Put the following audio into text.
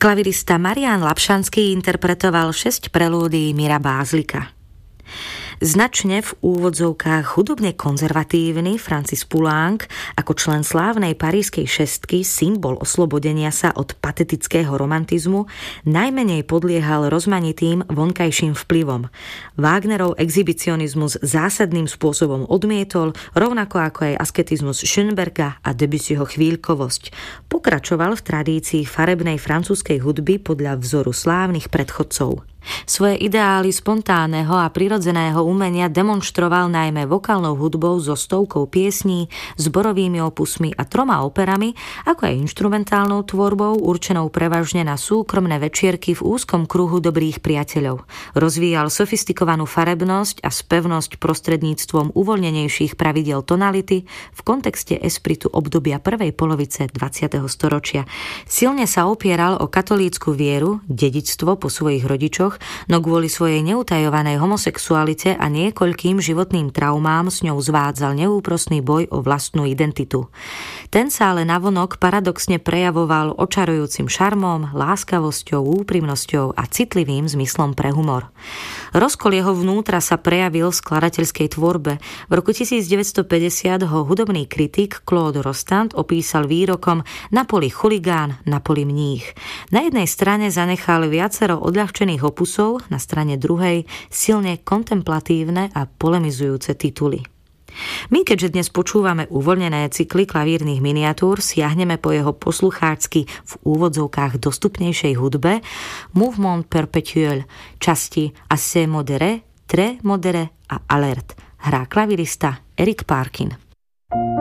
Klavirista Marián Lapšanský interpretoval 6 prelúdií Mira Bázlika. Značne v úvodzovkách hudobne konzervatívny Francis Poulenc ako člen slávnej parískej šestky, symbol oslobodenia sa od patetického romantizmu, najmenej podliehal rozmanitým vonkajším vplyvom. Wagnerov exhibicionizmus zásadným spôsobom odmietol, rovnako ako aj asketizmus Schönberga a Debussyho chvíľkovosť. Pokračoval v tradícii farebnej francúzskej hudby podľa vzoru slávnych predchodcov. Svoje ideály spontánneho a prirodzeného umenia demonstroval najmä vokálnou hudbou so stovkou piesní, zborovými opusmi a 3 operami, ako aj inštrumentálnou tvorbou určenou prevažne na súkromné večierky v úzkom kruhu dobrých priateľov. Rozvíjal sofistikovanú farebnosť a spevnosť prostredníctvom uvoľnenejších pravidiel tonality v kontexte espritu obdobia prvej polovice 20. storočia. Silne sa opieral o katolícku vieru, dedičstvo po svojich rodičoch, no kvôli svojej neutajovanej homosexualite a niekoľkým životným traumám s ňou zvádzal neúprosný boj o vlastnú identitu. Ten sa ale navonok paradoxne prejavoval očarujúcim šarmom, láskavosťou, úprimnosťou a citlivým zmyslom pre humor. Rozkol jeho vnútra sa prejavil v skladateľskej tvorbe. V roku 1950 ho hudobný kritik Claude Rostand opísal výrokom "na poli chuligán, na poli mních". Na jednej strane zanechal viacero odľahčených opusov, na strane druhej silne kontemplatívne a polemizujúce tituly. My, keďže dnes počúvame uvoľnené cykly klavírnych miniatúr, siahneme po jeho poslucháčsky v úvodzovkách dostupnejšej hudbe Mouvement perpétuel, časti Assez modéré, Très modéré a Alert. Hrá klavirista Eric Parkin.